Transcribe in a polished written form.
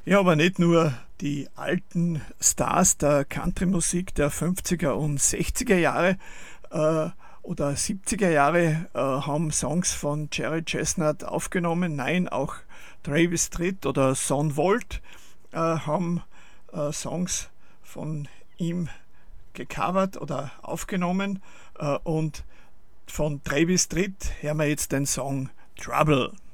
Ja, aber nicht nur die alten Stars der Country-Musik der 50er und 60er Jahre oder 70er Jahre haben Songs von Jerry Chestnut aufgenommen. Nein, auch Travis Tritt oder Son Volt haben Songs von ihm gecovert oder aufgenommen. Und von Travis Tritt hören wir jetzt den Song Trouble.